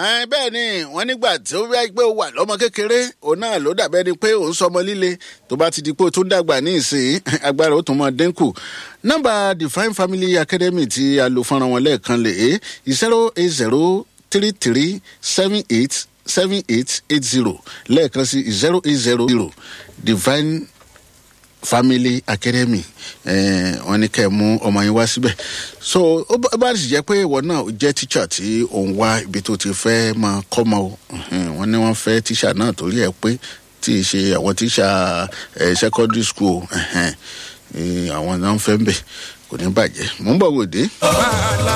bẹ́ẹ̀ ni wọ́n nígbà tí ó wáyé pé ó wà lọ́mọ kékeré òun náà ló dàbẹ́ ni pé òun sọmọ líle tó bá ti di pé ó tún dàgbà ní ìsìn agbára ó tún mọ dínkù. nọ́mbà Divine Family Academy tí a lò fọ́nrán wọn lẹ́ẹ̀kan lè 08033787880 lẹ́ẹ̀kan sí 080 Divine Family Academy wọ́n ní kẹ́ mú ọmọ yín wá síbẹ̀. So ó bá sì jẹ́ pé ìwọ náà jẹ́ teacher tí òun wá ibi tó ti fẹ́ máa kọ́mọ o wọ́n ní wọ́n fẹ́ teacher náà torí ẹ̀ pé tí ì ṣe àwọn teacher secondary school àwọn náà ń fẹ́ ń bẹ̀ kò ní bàjẹ́ mò ń bọ̀ wòde.